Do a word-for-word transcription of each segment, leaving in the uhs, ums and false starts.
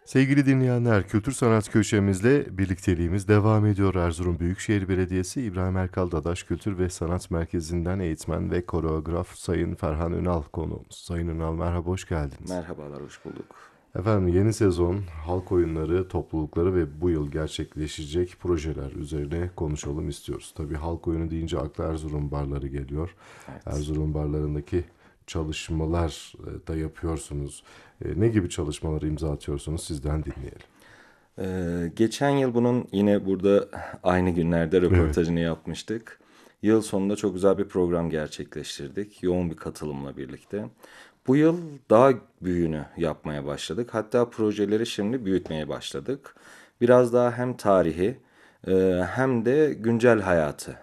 Sevgili dinleyenler, Kültür Sanat Köşemizle birlikteliğimiz devam ediyor. Erzurum Büyükşehir Belediyesi İbrahim Erkal Dadaş Kültür ve Sanat Merkezi'nden eğitmen ve koreograf Sayın Ferhan Ünal konuğumuz. Sayın Ünal, merhaba, hoş geldiniz. Merhabalar, hoş bulduk. Efendim, yeni sezon, halk oyunları, toplulukları ve bu yıl gerçekleşecek projeler üzerine konuşalım istiyoruz. Tabii halk oyunu deyince akla Erzurum barları geliyor. Evet. Erzurum barlarındaki çalışmalar e, da yapıyorsunuz. E, Ne gibi çalışmaları imza atıyorsunuz, sizden dinleyelim. Ee, geçen yıl bunun yine burada aynı günlerde Evet. röportajını yapmıştık. Yıl sonunda çok güzel bir program gerçekleştirdik. Yoğun bir katılımla birlikte. Bu yıl daha büyüğünü yapmaya başladık. Hatta projeleri şimdi büyütmeye başladık. Biraz daha hem tarihi e, hem de güncel hayatı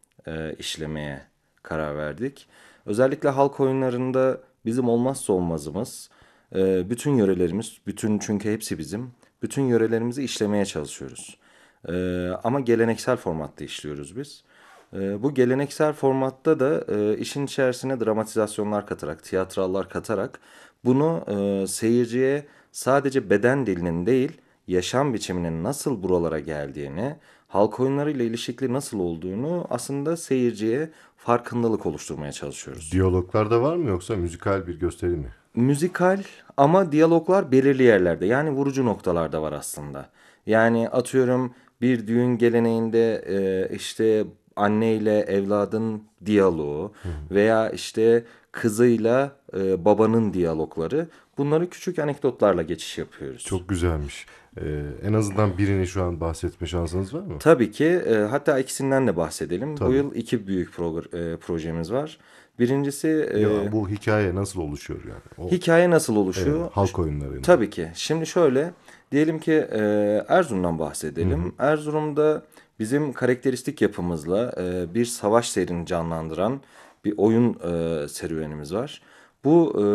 e, işlemeye karar verdik. Özellikle halk oyunlarında bizim olmazsa olmazımız e, bütün yörelerimiz, bütün çünkü hepsi bizim, bütün yörelerimizi işlemeye çalışıyoruz. E, ama geleneksel formatta işliyoruz biz. E, bu geleneksel formatta da e, işin içerisine dramatizasyonlar katarak, tiyatrallar katarak bunu e, seyirciye sadece beden dilinin değil, yaşam biçiminin nasıl buralara geldiğini, halk oyunlarıyla ilişkili nasıl olduğunu aslında seyirciye farkındalık oluşturmaya çalışıyoruz. Diyaloglar da var mı yoksa müzikal bir gösteri mi? Müzikal ama diyaloglar belirli yerlerde yani vurucu noktalarda var aslında. Yani atıyorum bir düğün geleneğinde e, işte anneyle evladın diyaloğu Hı. veya işte kızıyla e, babanın diyalogları bunları küçük anekdotlarla geçiş yapıyoruz. Çok güzelmiş. Ee, en azından birini şu an bahsetme şansınız var mı? Tabii ki e, hatta ikisinden de bahsedelim. Bu Tabii. yıl iki büyük progr- e, projemiz var. Birincisi Ya e, bu hikaye nasıl oluşuyor yani? O hikaye nasıl evet, oluşuyor? Ş- halk oyunlarında. Tabii ki. Şimdi şöyle diyelim ki e, Erzurum'dan Hı hı. bahsedelim. Erzurum'da bizim karakteristik yapımızla e, bir savaş seyrini canlandıran bir oyun e, serüvenimiz var. Bu e,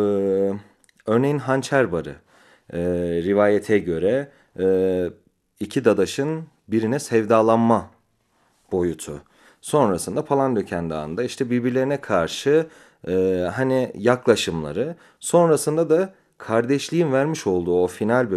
örneğin Hançer Barı e, rivayete göre e, iki dadaşın birine sevdalanma boyutu. Sonrasında Palandöken Dağı'nda işte birbirlerine karşı e, hani yaklaşımları. Sonrasında da kardeşliğin vermiş olduğu o final